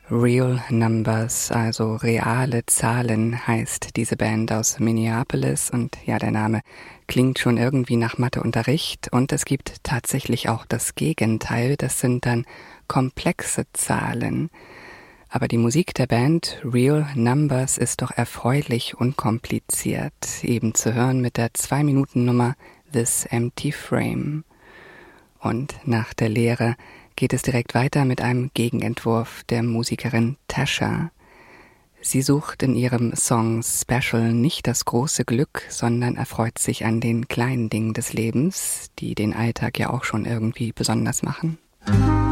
Real Numbers, also reale Zahlen, heißt diese Band aus Minneapolis. Und ja, der Name klingt schon irgendwie nach Matheunterricht. Und es gibt tatsächlich auch das Gegenteil. Das sind dann komplexe Zahlen. Aber die Musik der Band Real Numbers ist doch erfreulich unkompliziert. Eben zu hören mit der 2-Minuten-Nummer This Empty Frame. Und nach der Lehre geht es direkt weiter mit einem Gegenentwurf der Musikerin Tasha. Sie sucht in ihrem Song Special nicht das große Glück, sondern erfreut sich an den kleinen Dingen des Lebens, die den Alltag ja auch schon irgendwie besonders machen.